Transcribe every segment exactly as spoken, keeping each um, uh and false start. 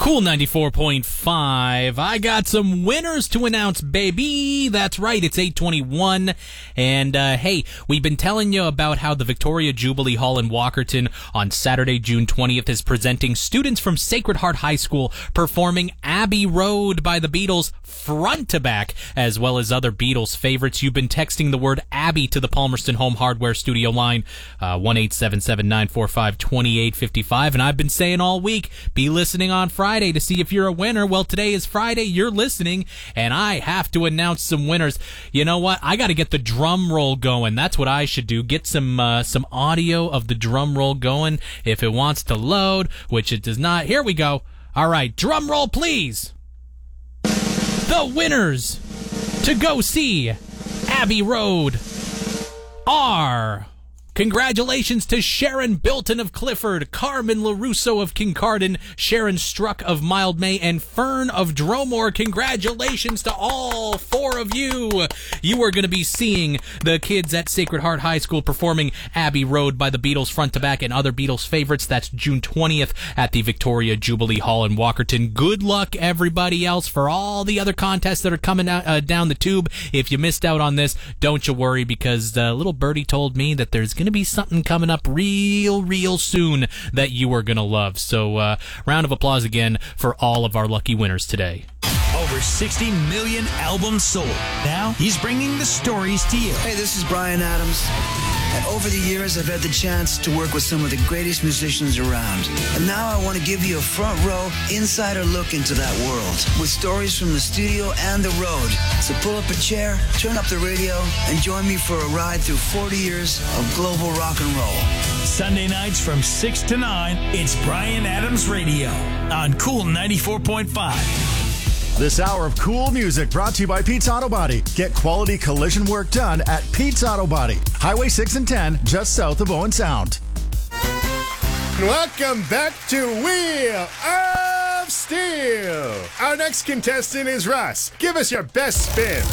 Cool ninety-four point five. I got some winners to announce, baby. That's right, it's eight twenty-one. And, uh, hey, we've been telling you about how the Victoria Jubilee Hall in Walkerton on Saturday, June twentieth is presenting students from Sacred Heart High School performing Abbey Road by the Beatles front to back, as well as other Beatles favorites. You've been texting the word Abbey to the Palmerston Home Hardware Studio line, uh, one eight seven seven, nine four five, two eight five five. And I've been saying all week, be listening on Friday to see if you're a winner. Well, today is Friday, you're listening, and I have to announce some winners. You know what? I got to get the drum roll going. That's what I should do. Get some uh, some audio of the drum roll going if it wants to load, which it does not. Here we go. All right, drum roll, please. The winners to go see Abbey Road are... Congratulations to Sharon Bilton of Clifford, Carmen LaRusso of Kincardine, Sharon Struck of Mildmay, and Fern of Dromore. Congratulations to all four of you. You are going to be seeing the kids at Sacred Heart High School performing Abbey Road by the Beatles front to back and other Beatles favorites. That's June twentieth at the Victoria Jubilee Hall in Walkerton. Good luck, everybody else, for all the other contests that are coming out, uh, down the tube. If you missed out on this, don't you worry, because uh, little birdie told me that there's going to be something coming up real, real soon that you are going to love. So, uh, round of applause again for all of our lucky winners today. Over sixty million albums sold. Now, he's bringing the stories to you. Hey, this is Bryan Adams. And over the years, I've had the chance to work with some of the greatest musicians around. And now I want to give you a front row, insider look into that world with stories from the studio and the road. So pull up a chair, turn up the radio, and join me for a ride through forty years of global rock and roll. Sunday nights from six to nine, it's Bryan Adams Radio on Cool ninety-four point five. This hour of cool music brought to you by Pete's Auto Body. Get quality collision work done at Pete's Auto Body. Highway six and ten, just south of Owen Sound. Welcome back to Wheel of Steel. Our next contestant is Russ. Give us your best spin.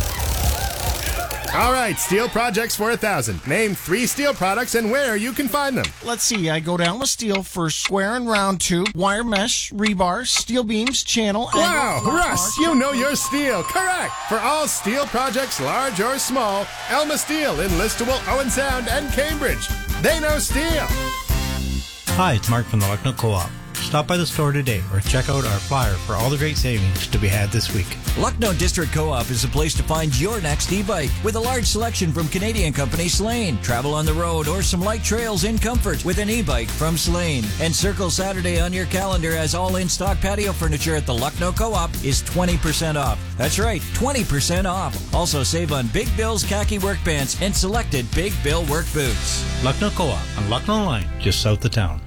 All right, steel projects for a thousand. Name three steel products and where you can find them. Let's see, I go down with steel for square and round tube, wire mesh, rebar, steel beams, channel, and... Wow, Russ, you know your steel. Correct. For all steel projects, large or small, Elma Steel in Listowel, Owen Sound, and Cambridge. They know steel. Hi, it's Mark from the Lucknow Co-op. Stop by the store today or check out our flyer for all the great savings to be had this week. Lucknow District Co-op is the place to find your next e-bike. With a large selection from Canadian company Slane. Travel on the road or some light trails in comfort with an e-bike from Slane. And circle Saturday on your calendar as all in-stock patio furniture at the Lucknow Co-op is twenty percent off. That's right, twenty percent off. Also save on Big Bill's khaki work pants and selected Big Bill work boots. Lucknow Co-op on Lucknow Line, just south of town.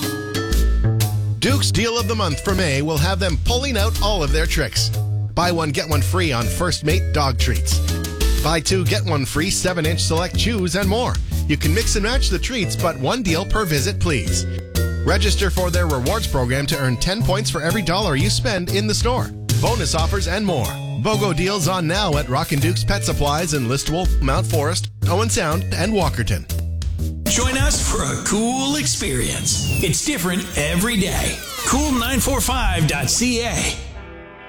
Duke's Deal of the Month for May will have them pulling out all of their tricks. Buy one, get one free on First Mate dog treats. Buy two, get one free seven inch select chews and more. You can mix and match the treats, but one deal per visit, please. Register for their rewards program to earn ten points for every dollar you spend in the store. Bonus offers and more. BOGO deals on now at Rockin' Duke's Pet Supplies in Listowel, Mount Forest, Owen Sound, and Walkerton. Join us for a cool experience. It's different every day. cool nine four five dot c a